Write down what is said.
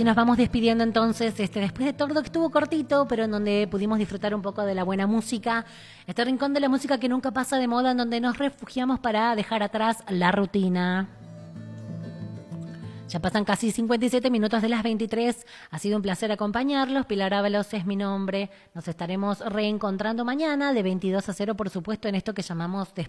así nos vamos despidiendo entonces, después de todo que estuvo cortito, pero en donde pudimos disfrutar un poco de la buena música, este rincón de la música que nunca pasa de moda, en donde nos refugiamos para dejar atrás la rutina. Ya pasan casi 57 minutos de las 23. Ha sido un placer acompañarlos. Pilar Ábalos es mi nombre. Nos estaremos reencontrando mañana de 22 a 0, por supuesto, en esto que llamamos